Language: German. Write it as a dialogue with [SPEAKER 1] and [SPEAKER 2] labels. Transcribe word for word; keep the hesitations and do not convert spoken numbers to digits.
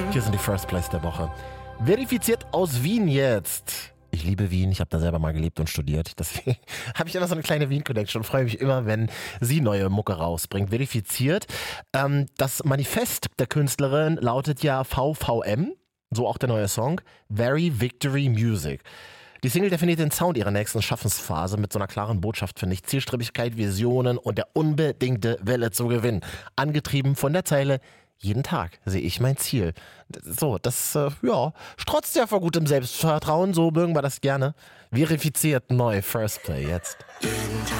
[SPEAKER 1] Hier sind die First Place der Woche. Verifiziert aus Wien jetzt. Ich liebe Wien, ich habe da selber mal gelebt und studiert. Deswegen habe ich immer so eine kleine Wien-Connection und freue mich immer, wenn sie neue Mucke rausbringt. Verifiziert. Ähm, das Manifest der Künstlerin lautet ja V V M, so auch der neue Song, Very Victory Music. Die Single definiert den Sound ihrer nächsten Schaffensphase mit so einer klaren Botschaft, finde ich. Zielstrebigkeit, Visionen und der unbedingte Wille zu gewinnen. Angetrieben von der Zeile: Jeden Tag sehe ich mein Ziel. So, das, äh, ja, strotzt ja vor gutem Selbstvertrauen, so mögen wir das gerne. Verifiziert neu, First Play jetzt.